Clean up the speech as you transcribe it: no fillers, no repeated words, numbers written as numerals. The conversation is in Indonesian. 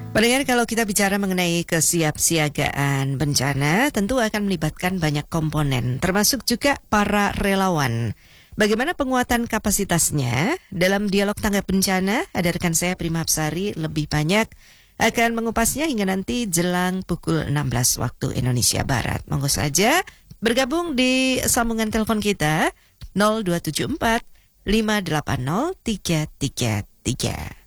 Pendengar, kalau kita bicara mengenai kesiapsiagaan bencana, tentu akan melibatkan banyak komponen, termasuk juga para relawan. Bagaimana penguatan kapasitasnya? Dalam dialog tanggap bencana, ada rekan saya Prima Absari lebih banyak akan mengupasnya hingga nanti jelang pukul 16 waktu Indonesia Barat. Monggo saja bergabung di sambungan telepon kita 0274 580 333.